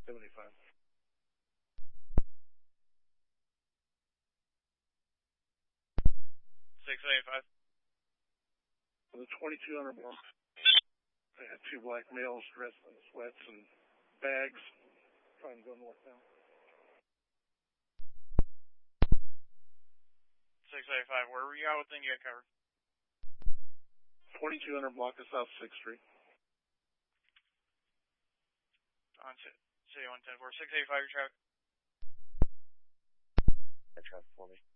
75. 685. On the 2200 block, I had two black males dressed in sweats and bags trying to go northbound. 685, where were you at? What thing you got covered? 2200 block of South 6th Street. On City 110-4. 685, your traffic. Traffic for me.